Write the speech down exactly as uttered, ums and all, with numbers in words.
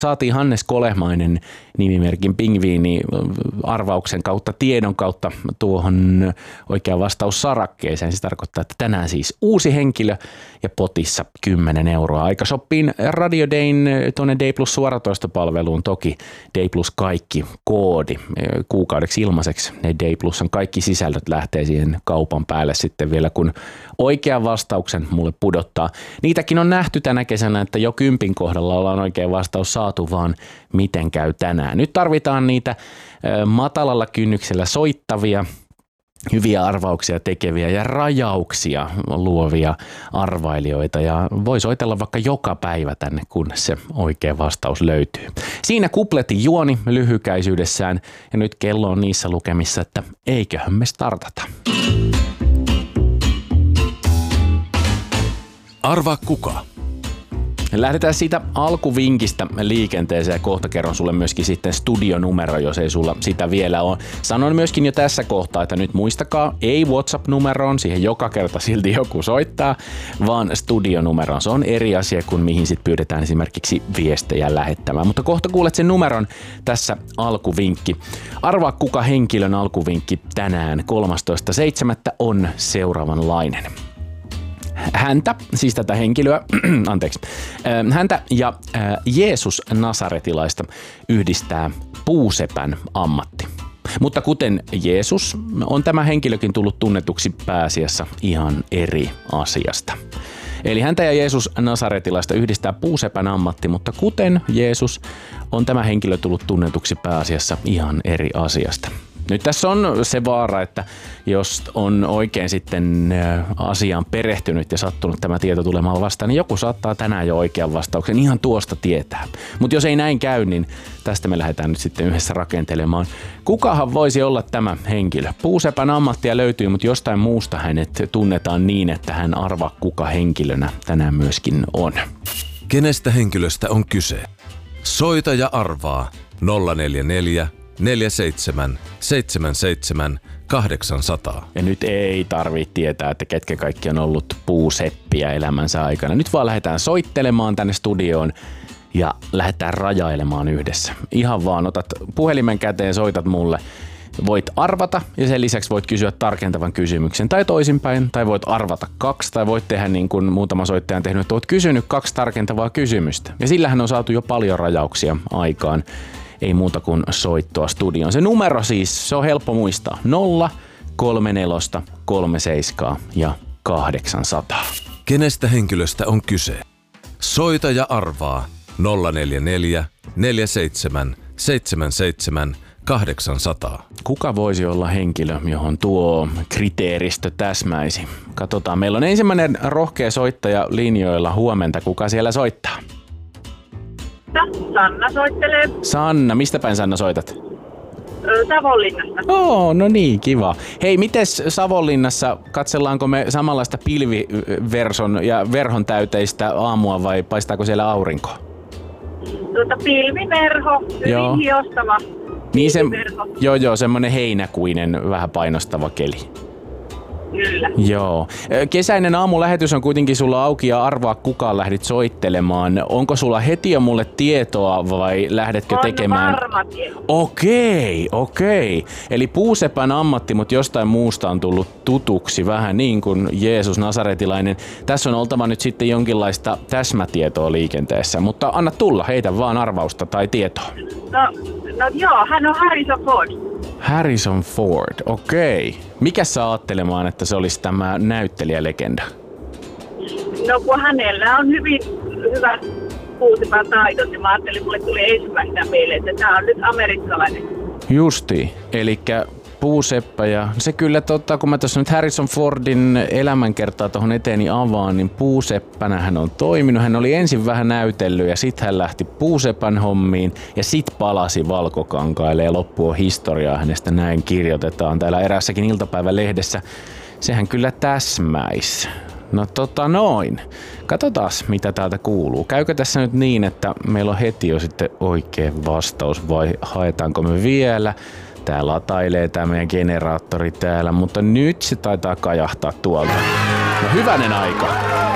Saatiin Hannes Kolehmainen nimimerkin pingviini arvauksen kautta, tiedon kautta tuohon oikea vastaus sarakkeeseen. Se tarkoittaa, että tänään siis uusi henkilö ja potissa kymmenen euroa. Aika shoppiin Radio Dayn tuonne Day Plus suoratoistopalveluun toki Day Plus kaikki koodi kuukaudeksi ilmaiseksi. Ne Day Plusan kaikki sisällöt lähtee siihen kaupan päälle sitten vielä, kun oikean vastauksen mulle pudottaa. Niitäkin on nähty tänä kesänä, että jo kympin kohdalla ollaan oikea vastaus saatu, vaan miten käy tänään. Nyt tarvitaan niitä matalalla kynnyksellä soittavia, hyviä arvauksia tekeviä ja rajauksia luovia arvailijoita, ja voi soitella vaikka joka päivä tänne, kunnes se oikea vastaus löytyy. Siinä kupletin juoni lyhykäisyydessään, ja nyt kello on niissä lukemissa, että eiköhän me startata. Arvaa kuka? Lähdetään siitä alkuvinkistä liikenteeseen ja kohta kerron sulle myöskin sitten studionumero, jos ei sulla sitä vielä ole. Sanon myöskin jo tässä kohtaa, että nyt muistakaa, ei WhatsApp-numeroon, siihen joka kerta silti joku soittaa, vaan studionumeroon. Se on eri asia kuin mihin sit pyydetään esimerkiksi viestejä lähettämään. Mutta kohta kuulet sen numeron, tässä alkuvinkki. Arvaa kuka henkilön alkuvinkki tänään kolmastoista seitsemättä on seuraavanlainen. Häntä, siis tätä henkilöä, anteeksi, häntä ja Jeesus Nasaretilaista yhdistää puusepän ammatti. Mutta kuten Jeesus, on tämä henkilökin tullut tunnetuksi pääasiassa ihan eri asiasta. Eli häntä ja Jeesus Nasaretilaista yhdistää puusepän ammatti, mutta kuten Jeesus, on tämä henkilö tullut tunnetuksi pääasiassa ihan eri asiasta. Nyt tässä on se vaara, että jos on oikein sitten asiaan perehtynyt ja sattunut tämä tieto tulemaan vastaan, niin joku saattaa tänään jo oikean vastauksen ihan tuosta tietää. Mutta jos ei näin käy, niin tästä me lähdetään nyt sitten yhdessä rakentelemaan. Kukahan voisi olla tämä henkilö? Puusepän ammattia löytyy, mutta jostain muusta hänet tunnetaan niin, että hän arvaa kuka henkilönä tänään myöskin on. Kenestä henkilöstä on kyse? Soita ja arvaa nolla neljä neljä neljä seitsemän seitsemän seitsemän kahdeksan nolla nolla. Ja nyt ei tarvitse tietää, että ketkä kaikki on ollut puuseppiä elämänsä aikana. Nyt vaan lähdetään soittelemaan tänne studioon ja lähdetään rajailemaan yhdessä. Ihan vaan otat puhelimen käteen, soitat mulle. Voit arvata ja sen lisäksi voit kysyä tarkentavan kysymyksen tai toisinpäin, tai voit arvata kaksi, tai voit tehdä niin kuin muutama soittaja on tehnyt, että oot kysynyt kaksi tarkentavaa kysymystä. Ja sillähän on saatu jo paljon rajauksia aikaan. Ei muuta kuin soittoa studioon. Se numero siis, se on helppo muistaa. nolla kolme neljä kolme seitsemän ja kahdeksansataa. Kenestä henkilöstä on kyse? Soita ja arvaa nolla neljä neljä neljä seitsemän seitsemän seitsemän kahdeksan nolla nolla. Kuka voisi olla henkilö, johon tuo kriteeristö täsmäisi? Katsotaan, meillä on ensimmäinen rohkea soittaja linjoilla. Huomenta, kuka siellä soittaa? Sanna soittelee. Sanna, mistä päin Sanna soitat? Savonlinnasta. Oo, no niin, kiva. Hei, mites Savonlinnassa, katsellaanko me samanlaista pilviverson ja verhon täyteistä aamua vai paistaako siellä aurinko? Tuota pilviverho, hyvin hiostava. Niin se, joo joo, semmonen heinäkuinen, vähän painostava keli. Kyllä. Joo. Kesäinen aamulähetys on kuitenkin sulla auki ja arvaa kukaan lähdit soittelemaan. Onko sulla heti jo mulle tietoa vai lähdetkö on tekemään? Varma tieto. Okei, okei. Eli puusepän ammatti, mutta jostain muusta on tullut tutuksi, vähän niin kuin Jeesus Nasaretilainen. Tässä on oltava nyt sitten jonkinlaista täsmätietoa liikenteessä, mutta anna tulla, heitä vaan arvausta tai tietoa. No, no joo, hän on Harrison Ford. Harrison Ford, okei. Mikä saa ajattelemaan, että se olisi tämä näyttelijälegenda? No kun hänellä on hyvin hyvä puusepän taidot, niin mä ajattelin, mulle tuli ensimmäisenä meille, että tämä on nyt amerikkalainen. Justi, elikkä puuseppä ja se kyllä totta, kun mä tuossa nyt Harrison Fordin elämänkertaa tuohon eteeni avaan, niin puuseppänä hän on toiminut. Hän oli ensin vähän näytellyt ja sitten hän lähti puusepän hommiin ja sit palasi valkokankaille ja loppu on historiaa hänestä, näin kirjoitetaan täällä eräässäkin iltapäivälehdessä. Sehän kyllä täsmäis. No tota noin. Katsotaas mitä täältä kuuluu. Käykö tässä nyt niin, että meillä on heti jo sitten oikea vastaus vai haetaanko me vielä? Tää latailee tää meidän generaattori täällä, mutta nyt se taitaa kajahtaa tuolta. No hyvänen aika.